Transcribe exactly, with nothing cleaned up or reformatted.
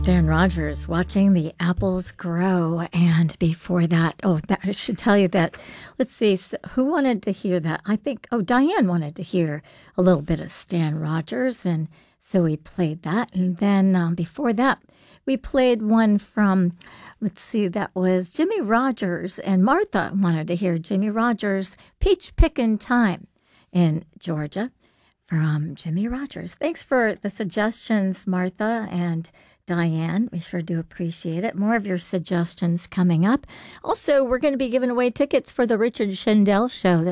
Stan Rogers, Watching the Apples Grow. And before that, oh, that, I should tell you that, let's see, so who wanted to hear that? I think, oh, Diane wanted to hear a little bit of Stan Rogers, and so we played that. And then um, before that, we played one from, let's see, that was Jimmy Rogers, and Martha wanted to hear Jimmy Rogers' Peach Pickin' Time in Georgia from Jimmy Rogers. Thanks for the suggestions, Martha and Diane. We sure do appreciate it. More of your suggestions coming up. Also, we're going to be giving away tickets for the Richard Shindell Show.